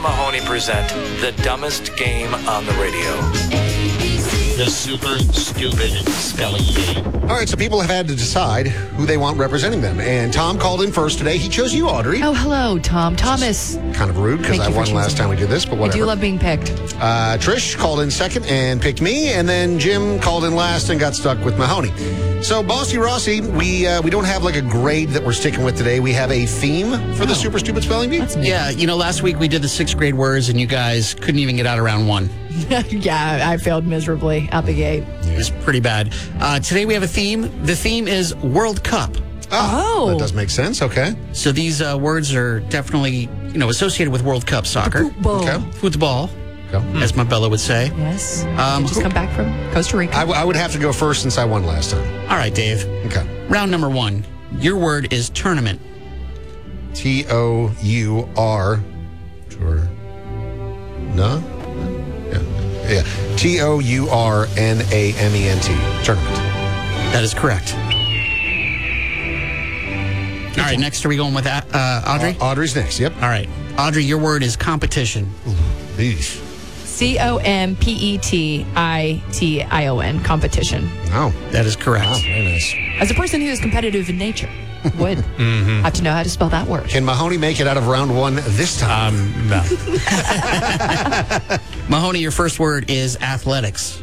Mahoney present the dumbest game on the radio. The Super Stupid Spelling Bee. All right, so people have had to decide who they want representing them. And Tom called in first today. He chose you, Audrey. Oh, hello, Tom. Thomas. Kind of rude because I won last time we did this, but whatever. I do love being picked. Trish called in second and picked me, and then Jim called in last and got stuck with Mahoney. So, Bossy Rossi, we don't have like a grade that we're sticking with today. We have a theme for the Super Stupid Spelling Bee. Yeah, last week we did the 6th grade words, and you guys couldn't even get out of round 1. Yeah, I failed miserably out the gate. It was pretty bad. Today we have a theme. The theme is World Cup. Oh. That does make sense. Okay. So these words are definitely, associated with World Cup soccer. Football. Okay. Football, Okay. as my Bella would say. Yes. Just come back from Costa Rica. I would have to go first since I won last time. All right, Dave. Okay. Round number 1. Your word is tournament. T-O-U-R. Sure. No? Yeah. T-O-U-R-N-A-M-E-N-T. Tournament. That is correct. All right, next are we going with Audrey? Audrey's next, yep. All right. Audrey, your word is competition. Eesh. COMPETITION. Competition. Oh. That is correct. Wow, very nice. As a person who is competitive in nature, would have to know how to spell that word. Can Mahoney make it out of round 1 this time? No. Mahoney, your first word is athletics.